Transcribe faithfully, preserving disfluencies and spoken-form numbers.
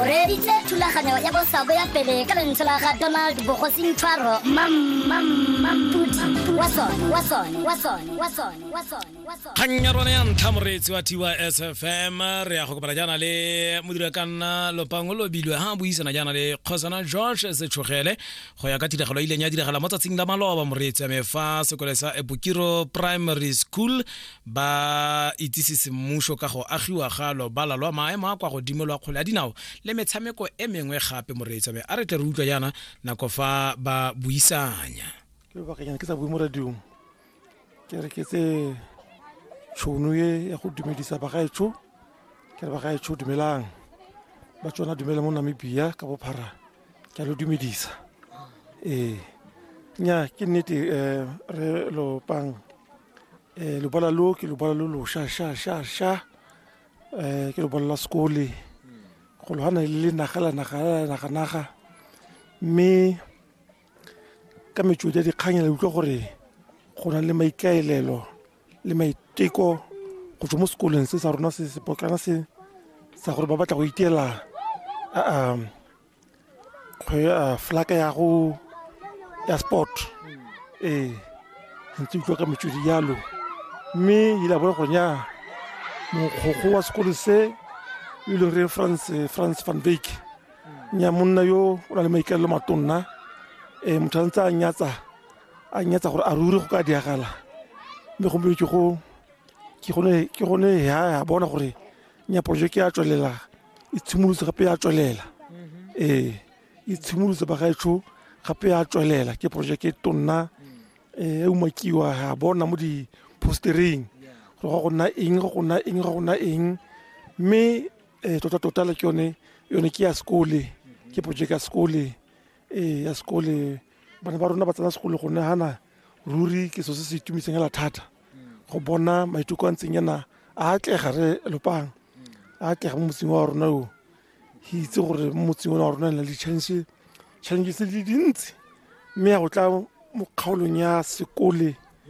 o reditse thulaganyo ya bosabo ya pele ka lentswe la ga Donald Bogosing Tshwaro mam mam mampudi wa sona wa sona wa sona wa sona wa sona wa sona hanya rona ya ntlha moretsi wa T Y S F M re ya go kopana jana le modira kana lopango lo bilwe ha buisana jana le Khosana George Setshogele go ya ka tiragalo ile nya diragala mo tsatsing la maloba moretsi me fa sekole sa Ebukiro Primary School ba itsisi mmusho ka go agiwa ga lo bala lo maemo a kwa go dimelwa kgole a dinao le metshameko e mengwe gape moretsi me a re tle re utlwa jana nako fa ba buisanya ke ba ke sa bui mo radio ke re ke tse tšhono ye ya go dumedisa bagaetsho ke re bagaetsho dumelang ba tsona dumela mo Namibia ka bophara ke lo dumedisa eh nya ke nnete eh re lo pang eh lo bala lo ke lo bala lo lo sha sha sha sha eh ke lo bala skole go lo hana le nagala nagala naganaga me ka metšhodi ya dikganya le utlwa gore go na le maikaelelo le maiteko go tswa mo sekolong se sa rona se sepokana se sa gore ba batla go itiela a a flaka ya go ya sport eh ntse utlwa ka metšhodi yalo mme ile bona go nya mo go wa sekolo se ile re France France van Beek nya monna yo o na le maikaelelo matonna e motantsa a nyatsa a nyatsa gore a ruri go ka diagala mme go mbe ke go ke gone ke gone ya bona gore nya project ya tswelela e tshimolotse gape ya tswelela eh e tshimolotse ba gaetsho gape ya tswelela ke project e tonna e umakiwa ha bona mo di postering go go na eng go na eng go na eng mme tota tota le ke yone yone ke ya skole ke project ya skole eh ya skole bana ba rona ba tsana sekolo go ne hana ruri ke so se se itumiseng la thata go bona maituko a ntseng yana a tlega re lopang a tlega mo motseng wa rona o hitse gore mo motseng wa rona le challenge challenges di dintsi mme ya go tla mo kgaolong ya sekole